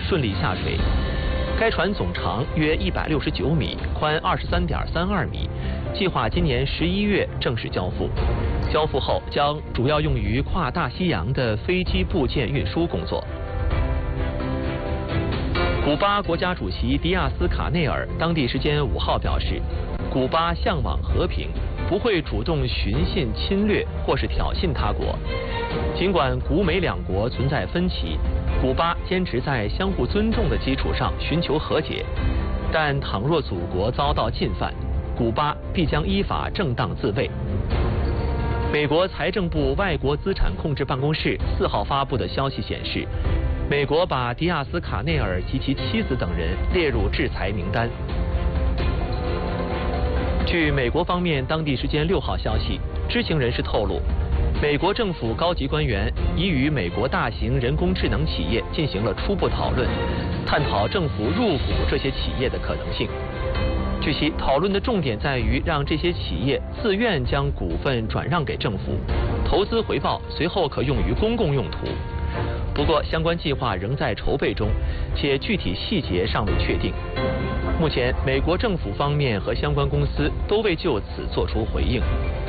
顺利下水。该船总长约169米，宽23.32米，计划今年11月正式交付。交付后将主要用于跨大西洋的飞机部件运输工作。古巴国家主席迪亚斯卡内尔当地时间5号表示，古巴向往和平，不会主动寻衅侵略或是挑衅他国。尽管古美两国存在分歧，古巴坚持在相互尊重的基础上寻求和解，但倘若祖国遭到进犯，古巴必将依法正当自卫。美国财政部外国资产控制办公室4号发布的消息显示，美国把迪亚斯卡内尔及其妻子等人列入制裁名单。据美国方面当地时间6号消息，知情人士透露，美国政府高级官员已与美国大型人工智能企业进行了初步讨论，探讨政府入股这些企业的可能性。据悉，讨论的重点在于让这些企业自愿将股份转让给政府，投资回报随后可用于公共用途。不过，相关计划仍在筹备中，且具体细节尚未确定。目前，美国政府方面和相关公司都未就此作出回应。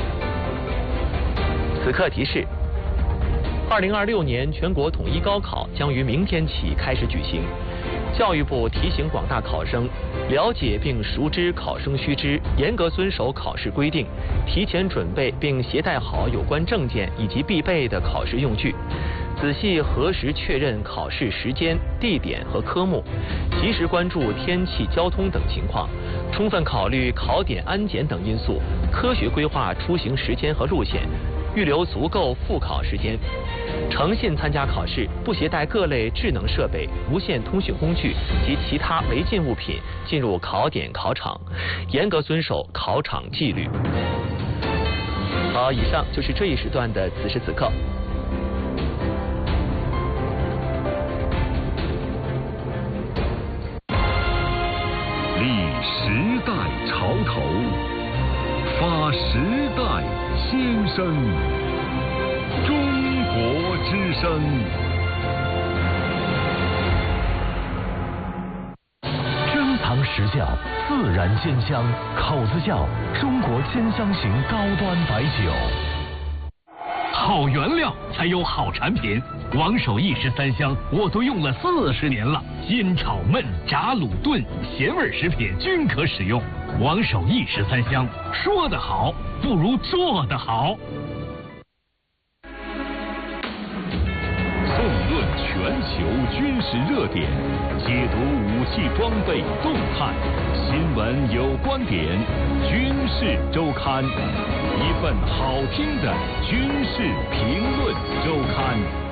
此刻提示：2026年全国统一高考将于明天起开始举行。教育部提醒广大考生，了解并熟知考生须知，严格遵守考试规定，提前准备并携带好有关证件以及必备的考试用具，仔细核实确认考试时间、地点和科目，及时关注天气、交通等情况，充分考虑考点安检等因素，科学规划出行时间和路线，预留足够复考时间。诚信参加考试，不携带各类智能设备、无线通讯工具及其他违禁物品进入考点考场，严格遵守考场纪律。好，以上就是这一时段的此时此刻。 立时代潮头，发时代先声。中国之声。珍藏实窖，自然鲜香，口子窖，中国鲜香型高端白酒。好原料才有好产品，王守义13香我都用了40年了，煎炒焖炸卤炖咸味食品均可使用。王守义13香，说得好不如做得好。纵论全球军事热点，解读武器装备动态，新闻有观点，军事周刊，一份好听的军事评论周刊。